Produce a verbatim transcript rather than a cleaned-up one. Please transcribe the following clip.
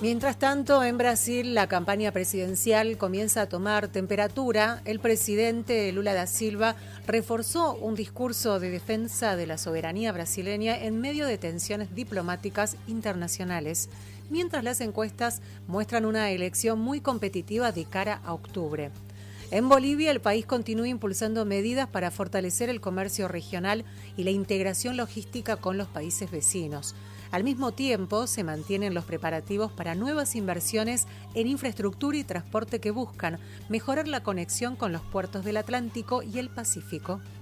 Mientras tanto, en Brasil, la campaña presidencial comienza a tomar temperatura. El presidente Lula da Silva reforzó un discurso de defensa de la soberanía brasileña en medio de tensiones diplomáticas internacionales, mientras las encuestas muestran una elección muy competitiva de cara a octubre. En Bolivia, el país continúa impulsando medidas para fortalecer el comercio regional y la integración logística con los países vecinos. Al mismo tiempo, se mantienen los preparativos para nuevas inversiones en infraestructura y transporte que buscan mejorar la conexión con los puertos del Atlántico y el Pacífico.